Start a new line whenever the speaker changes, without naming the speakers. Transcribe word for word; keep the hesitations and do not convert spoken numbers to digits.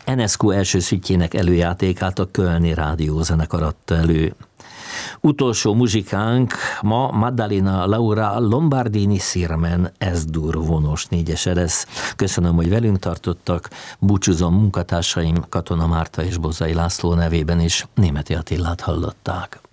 Enescu első szütjének előjátékát a Kölni Rádiózenekar adta elő. Utolsó muzsikánk ma Maddalena Laura Lombardini Sirmen S-dur vonós négyese lesz. Köszönöm, hogy velünk tartottak. Búcsúzom munkatársaim Katona Márta és Bozai László nevében is. Németi Attilát hallották.